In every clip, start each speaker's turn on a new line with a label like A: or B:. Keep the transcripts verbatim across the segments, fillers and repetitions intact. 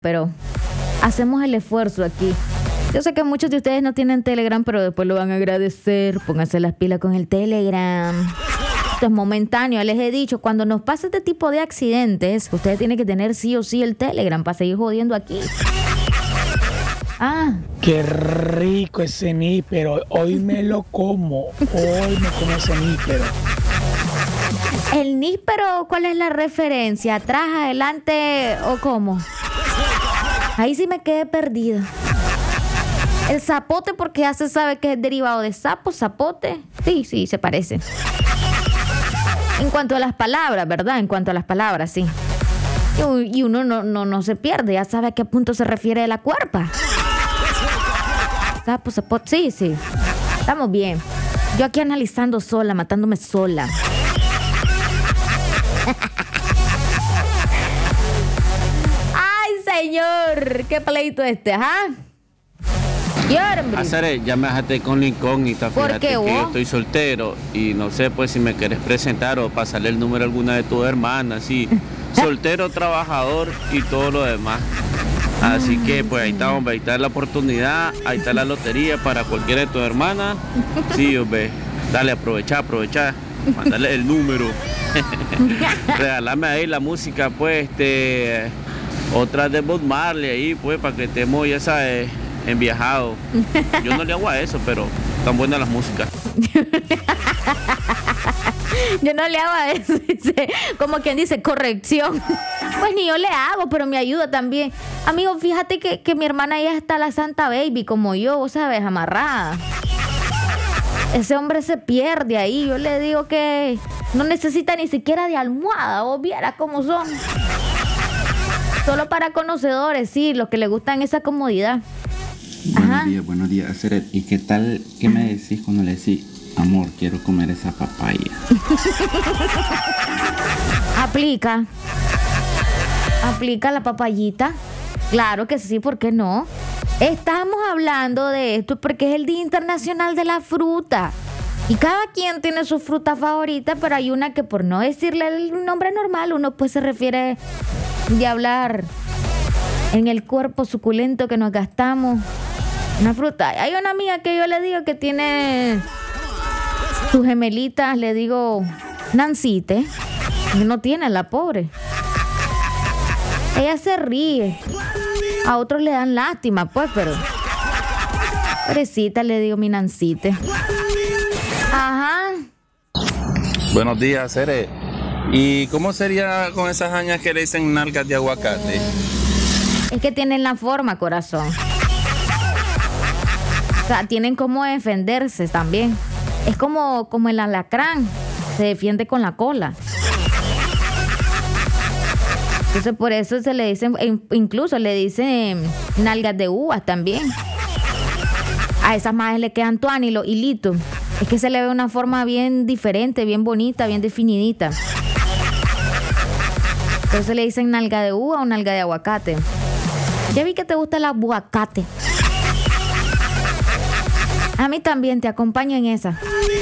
A: pero hacemos el esfuerzo aquí. Yo sé que muchos de ustedes no tienen Telegram, pero después lo van a agradecer. Pónganse las pilas con el Telegram. Esto es momentáneo. Les he dicho, cuando nos pasa este tipo de accidentes, ustedes tienen que tener sí o sí el Telegram para seguir jodiendo aquí. Ah.
B: Qué rico ese nípero. Hoy me lo como. Hoy me como ese nípero.
A: ¿El níspero cuál es la referencia? ¿Atrás, adelante o cómo? Ahí sí me quedé perdida. El zapote, porque ya se sabe que es derivado de sapo, zapote. Sí, sí, se parece. En cuanto a las palabras, ¿verdad? En cuanto a las palabras, sí. Y uno no, no, no se pierde, ya sabe a qué punto se refiere la cuerpa. Sapo, zapote, sí, sí. Estamos bien. Yo aquí analizando sola, matándome sola. ¡Ay, señor! ¿Qué pleito este, ajá?
C: Hacer, ya me dejaste con la incógnita. Fíjate
A: qué,
C: que
A: vos?
C: yo estoy soltero y no sé pues si me querés presentar o pasarle el número a alguna de tus hermanas. Sí, soltero, trabajador y todo lo demás. Así que pues ahí está, hombre, ahí está la oportunidad, ahí está la lotería para cualquiera de tus hermanas. Sí, hombre, dale, aprovecha, aprovecha, mándale el número. Regálame ahí la música, pues, este, otra de Bob Marley ahí, pues, para que estemos, ya sabes, enviajados. Yo no le hago a eso, pero tan buena la música.
A: Yo no le hago a eso, dice, como quien dice, corrección. Pues ni yo le hago, pero me ayuda también. Amigo, fíjate que, que mi hermana ya está la Santa Baby, como yo, vos sabes, amarrada. Ese hombre se pierde ahí. Yo le digo que no necesita ni siquiera de almohada. Vos vieras cómo son. Solo para conocedores, sí, los que le gustan esa comodidad.
D: Buenos
A: Ajá.
D: días, buenos días, Ceret. ¿Y qué tal, qué me decís cuando le decís, amor, quiero comer esa papaya?
A: Aplica. Aplica la papayita. Claro que sí, ¿por qué no? Estamos hablando de esto porque es el Día Internacional de la Fruta. Y cada quien tiene su fruta favorita, pero hay una que, por no decirle el nombre normal, uno pues se refiere de hablar en el cuerpo suculento que nos gastamos. Una fruta. Hay una amiga que yo le digo que tiene sus gemelitas, le digo Nancite. No tiene, la pobre. Ella se ríe. A otros le dan lástima, pues, pero... pobrecita, le digo mi Nancite. Ajá.
E: Buenos días, Cere. ¿Y cómo sería con esas añas que le dicen nalgas de aguacate?
A: Es que tienen la forma, corazón. O sea, tienen cómo defenderse también. Es como, como el alacrán. Se defiende con la cola. Entonces por eso se le dicen, incluso le dicen nalgas de uvas también. A esas madres le quedan tuani los hilitos. Es que se le ve una forma bien diferente, bien bonita, bien definidita. Entonces le dicen nalga de uva o nalga de aguacate. Ya vi que te gusta el aguacate. A mí también, te acompaño en esa.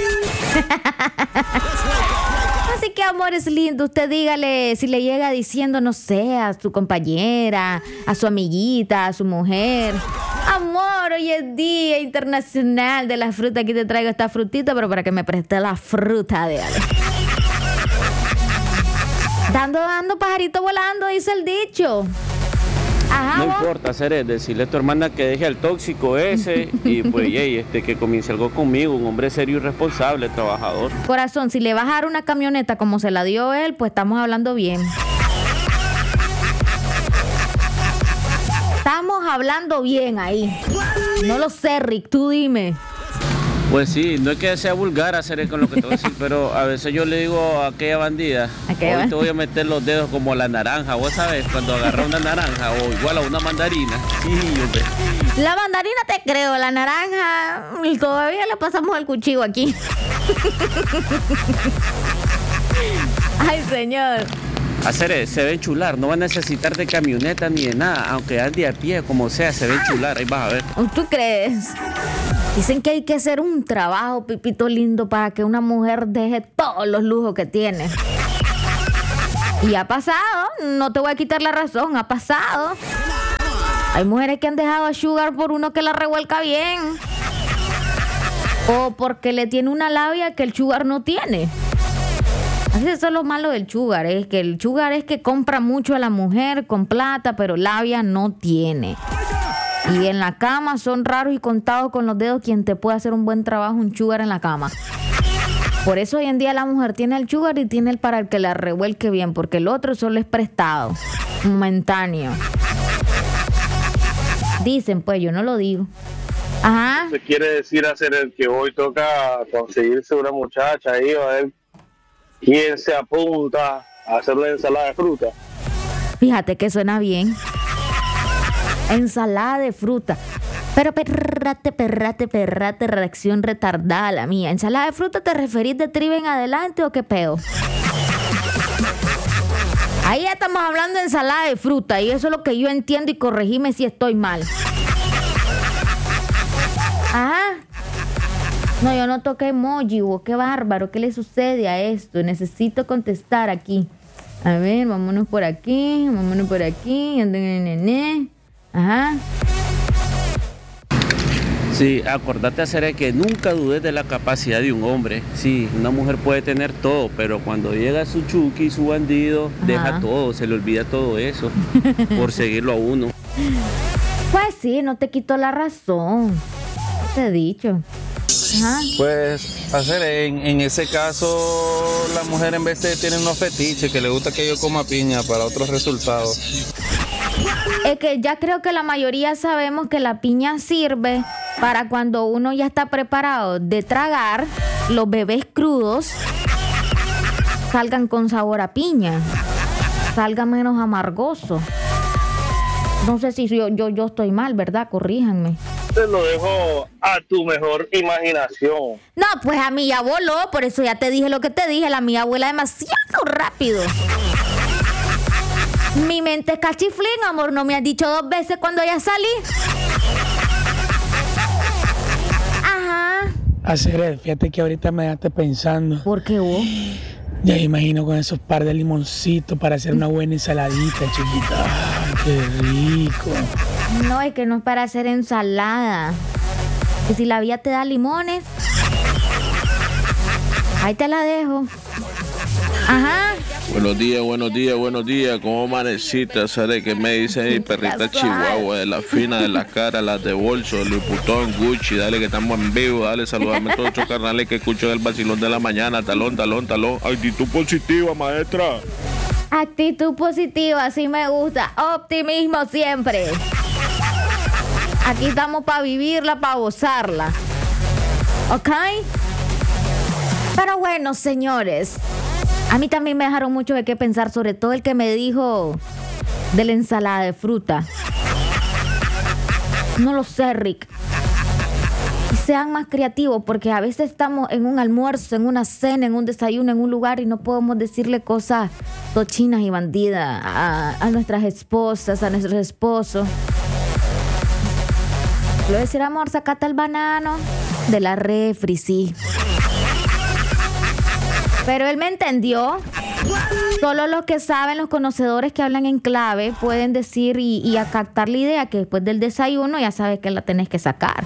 A: Así que, amor, es lindo. Usted dígale, si le llega diciendo, no sé, a su compañera, a su amiguita, a su mujer: amor, hoy es Día Internacional de la Fruta. Aquí te traigo esta frutita, pero para que me preste la fruta, dígale. Dando, dando, pajarito volando, dice el dicho. Ajá,
C: No
A: ¿vos?
C: importa, Cere, decirle a tu hermana que deje al tóxico ese y pues, hey, este, que comience algo conmigo, un hombre serio y responsable, trabajador.
A: Corazón, si le vas a dar una camioneta como se la dio él, pues estamos hablando bien. Estamos hablando bien ahí. No lo sé, Rick, tú dime.
C: Pues sí, no es que sea vulgar hacer con lo que te voy a decir, pero a veces yo le digo a aquella bandida,
A: Aquella
C: hoy
A: ba-
C: te voy a meter los dedos como la naranja, vos sabes, cuando agarra una naranja o igual a una mandarina. Sí, hombre.
A: La mandarina te creo, la naranja todavía le pasamos el cuchillo aquí. Ay, señor.
C: Hacer, se ve chular, no va a necesitar de camioneta ni de nada, aunque ande a pie, como sea, se ve chular, ahí vas a ver.
A: ¿Tú crees? Dicen que hay que hacer un trabajo, Pipito lindo, para que una mujer deje todos los lujos que tiene. Y ha pasado, no te voy a quitar la razón, ha pasado. Hay mujeres que han dejado a sugar por uno que la revuelca bien. O porque le tiene una labia que el sugar no tiene. Así eso es lo malo del sugar, es que el sugar es que compra mucho a la mujer con plata, pero labia no tiene. Y en la cama son raros y contados con los dedos quien te puede hacer un buen trabajo, un sugar en la cama. Por eso hoy en día la mujer tiene el sugar y tiene el para el que la revuelque bien, porque el otro solo es prestado, momentáneo. Dicen, pues, yo no lo digo. Ajá.
F: Se quiere decir hacer el que hoy toca conseguirse una muchacha ahí, a ver quién se apunta a hacer una ensalada de fruta.
A: Fíjate que suena bien. Ensalada de fruta. Pero perrate, perrate, perrate, reacción retardada la mía. ¿Ensalada de fruta te referís de tribe en adelante o qué pedo? Ahí ya estamos hablando de ensalada de fruta y eso es lo que yo entiendo y corregime si estoy mal. Ajá. No, yo no toqué emoji, oh, qué bárbaro, ¿qué le sucede a esto? Necesito contestar aquí. A ver, vámonos por aquí, vámonos por aquí. Ajá.
C: Sí, acordate hacer que nunca dudes de la capacidad de un hombre. Sí, una mujer puede tener todo, pero cuando llega su chuki, su bandido,
A: Ajá.
C: deja todo, se le olvida todo eso por seguirlo a uno.
A: Pues sí, no te quito la razón. Te he dicho. Ajá.
E: Pues, hacer en, en ese caso, la mujer en vez de tener unos fetiches que le gusta que yo coma piña para otros resultados.
A: Es que ya creo que la mayoría sabemos que la piña sirve para cuando uno ya está preparado de tragar, los bebés crudos salgan con sabor a piña, salgan menos amargoso. No sé si yo, yo, yo estoy mal, ¿verdad? Corríjanme.
F: Te lo dejo a tu mejor imaginación.
A: No, pues a mí ya voló, por eso ya te dije lo que te dije. La mía vuela demasiado rápido. Mi mente es cachiflín, amor. No me has dicho dos veces cuando ya salí. Ajá.
B: Hacer, fíjate que ahorita me dejaste pensando.
A: ¿Por qué vos?
B: Ya me imagino con esos par de limoncitos para hacer una buena ensaladita, chiquita. Ay, qué rico.
A: No, es que no es para hacer ensalada. Que si la vida te da limones, ahí te la dejo. Ajá.
G: Buenos días, buenos días, buenos días. ¿Cómo amaneciste? ¿Sabes qué me dice mi perrita Chihuahua? De la fina, de la cara, las de bolso, de Louis Vuitton, Gucci. Dale que estamos en vivo. Dale, saludame a todos los carnales que escucho el vacilón de la mañana. Talón, talón, talón. Actitud positiva, maestra.
A: Actitud positiva, así me gusta. Optimismo siempre. Aquí estamos para vivirla, para gozarla. ¿Ok? Pero bueno, señores, a mí también me dejaron mucho de qué pensar, sobre todo el que me dijo de la ensalada de fruta. No lo sé, Rick. Y sean más creativos, porque a veces estamos en un almuerzo, en una cena, en un desayuno, en un lugar y no podemos decirle cosas tochinas y bandidas a, a nuestras esposas, a nuestros esposos. Le voy a decir, amor, sacate el banano de la refri, sí. Pero él me entendió. Solo los que saben, los conocedores que hablan en clave, pueden decir y, y a captar la idea que después del desayuno ya sabes que la tenés que sacar.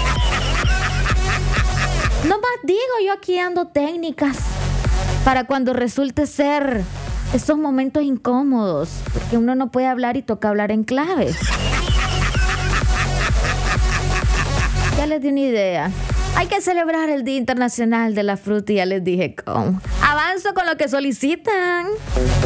A: No más digo, yo aquí dando técnicas para cuando resulte ser esos momentos incómodos, porque uno no puede hablar y toca hablar en clave. Ya les di una idea. Hay que celebrar el Día Internacional de la Fruta y ya les dije cómo. Avanzo con lo que solicitan.